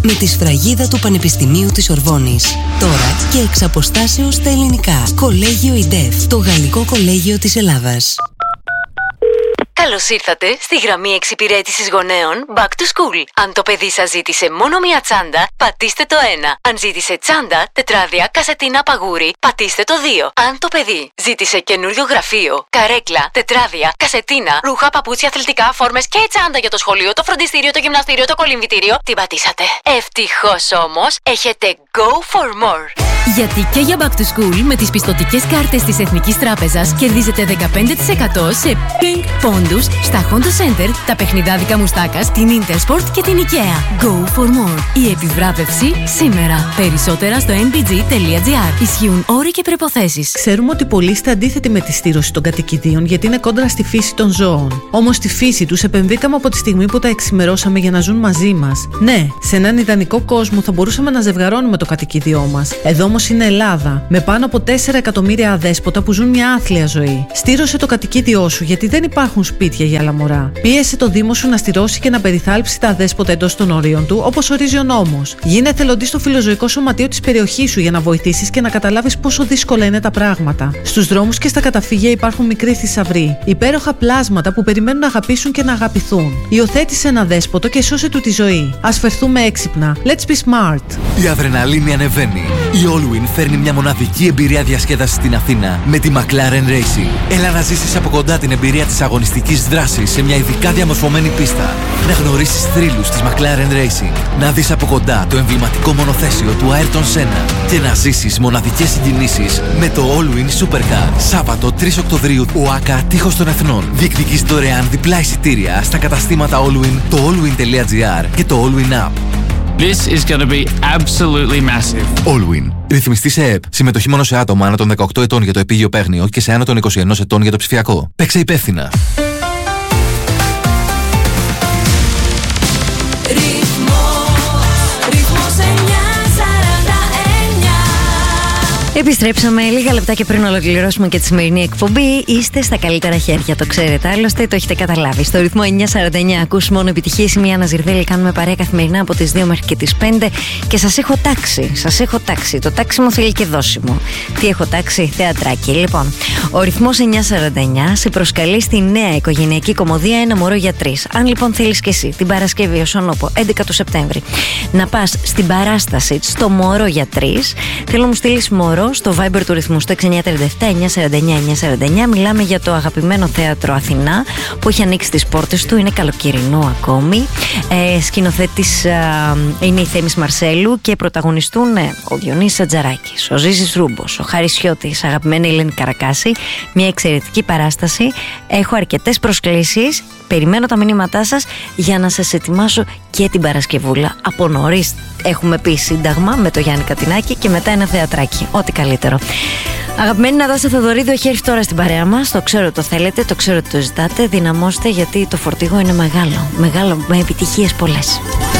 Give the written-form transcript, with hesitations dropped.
με τη σφραγίδα του Πανεπιστημίου της Σορβόνης. Τώρα και εξ αποστάσεως στα ελληνικά. Κολέγιο ΙΝΤΕΦ, το γαλλικό κολέγιο της Ελλάδας. Καλώς ήρθατε στη γραμμή εξυπηρέτησης γονέων Back to School. Αν το παιδί σας ζήτησε μόνο μία τσάντα, πατήστε το 1. Αν ζήτησε τσάντα, τετράδια, κασετίνα, παγούρι, πατήστε το 2. Αν το παιδί ζήτησε καινούριο γραφείο, καρέκλα, τετράδια, κασετίνα, ρούχα, παπούτσια, αθλητικά, φόρμες και τσάντα για το σχολείο, το φροντιστήριο, το γυμναστήριο, το κολυμβητήριο, την πατήσατε. Ευτυχώς όμως, έχετε Go for More. Γιατί και για Back to School με τις πιστωτικές κάρτες της Εθνικής Τράπεζας κερδίζετε 15% σε Pink Pondus στα Honda Center, τα παιχνιδάδικα Μουστάκας, την Intersport και την IKEA. Go for more. Η επιβράβευση σήμερα. Περισσότερα στο nbg.gr. Ισχύουν όροι και προϋποθέσεις. Ξέρουμε ότι πολλοί είστε αντίθετοι με τη στήρωση των κατοικιδίων γιατί είναι κόντρα στη φύση των ζώων. Όμως στη φύση τους επενδύκαμε από τη στιγμή που τα εξημερώσαμε για να ζουν μαζί μας. Ναι, σε έναν ιδανικό κόσμο θα μπορούσαμε να ζευγαρώνουμε το κατοικίδιό μας. Εδώ όμως είναι Ελλάδα, με πάνω από 4 εκατομμύρια αδέσποτα που ζουν μια άθλια ζωή. Στήρωσε το κατοικίδιό σου γιατί δεν υπάρχουν σπίτια για άλλα μωρά. Πίεσε το Δήμο σου να στηρώσει και να περιθάλψει τα αδέσποτα εντός των ορίων του, όπως ορίζει ο νόμος. Γίνε εθελοντής στο φιλοζωικό σωματείο της περιοχής σου για να βοηθήσεις και να καταλάβεις πόσο δύσκολα είναι τα πράγματα. Στους δρόμους και στα καταφύγια υπάρχουν μικροί θησαυροί, υπέροχα πλάσματα που περιμένουν να αγαπήσουν και να αγαπηθούν. Υιοθέτησε ένα δέσποτο και σώσε του τη ζωή. Ας φερθούμε έξυπνα. Let's be smart. Η αδρεναλίνη ανεβαίνει. Η Allwyn φέρνει μια μοναδική εμπειρία διασκέδασης στην Αθήνα με τη McLaren Racing. Έλα να ζήσεις από κοντά την εμπειρία της αγωνιστικής δράσης σε μια ειδικά διαμορφωμένη πίστα. Να γνωρίσεις θρύλους της McLaren Racing. Να δεις από κοντά το εμβληματικό μονοθέσιο του Ayrton Senna. Και να ζήσεις μοναδικές συγκινήσεις με το Allwyn Supercar. Σάββατο 3 Οκτωβρίου, ΟΑΚΑ Τείχος των Εθνών. Διεκδικείς δωρεάν διπλά εισιτήρια στα καταστήματα Allwyn, το allwyn.gr και το Allwyn App. This is going to be absolutely massive. Allwyn. Ρυθμιστή σε ΕΕΠ. Συμμετοχή μόνο σε άτομα άνω των 18 ετών για το επίγειο παίγνιο και σε άνω των 21 ετών για το ψηφιακό. Παίξε υπεύθυνα. Επιστρέψαμε λίγα λεπτά και πριν ολοκληρώσουμε και τη σημερινή εκπομπή. Είστε στα καλύτερα χέρια, το ξέρετε. Άλλωστε το έχετε καταλάβει. Στο ρυθμό 949 ακούς μόνο επιτυχίες. Μια Αναζηρβέλη, κάνουμε παρέα καθημερινά από τις 2 μέχρι και τις 5. Και σας έχω τάξει. Το τάξη μου θέλει και δώσιμο. Τι έχω τάξει, θεατράκι. Λοιπόν, ο ρυθμός 949 σε προσκαλεί στη νέα οικογενειακή κομμωδία Ένα μωρό για 3. Αν λοιπόν θέλεις και εσύ την Παρασκευή, όσον ούπο, 11 του Σεπτέμβρη, να πας στην παράσταση στο Μωρό για 3, θέλω να μου στείλεις μωρό στο Viber του ρυθμού στο 6937 949 949. Μιλάμε για το αγαπημένο θέατρο Αθηνά που έχει ανοίξει τις πόρτες του, είναι καλοκαιρινό ακόμη. Σκηνοθέτης είναι η Θέμης Μαρσέλου και πρωταγωνιστούν ο Διονύσης Ατζαράκης, ο Ζήσης Ρούμπος, ο Χάρης Χιώτης, αγαπημένη Ελένη Καρακάση. Μια εξαιρετική παράσταση. Έχω αρκετές προσκλήσεις. Περιμένω τα μηνύματά σας για να σας ετοιμάσω και την Παρασκευούλα. Από νωρίς έχουμε πει σύνταγμα με το Γιάννη Κατινάκη και μετά ένα θεατράκι. Ό,τι καλύτερο. Αγαπημένη Νατάσα Θεοδωρίδου έχει έρθει τώρα στην παρέα μας. Το ξέρω το θέλετε, το ξέρω ότι το ζητάτε. Δυναμώστε γιατί το φορτηγό είναι μεγάλο. Μεγάλο, με επιτυχίες πολλές.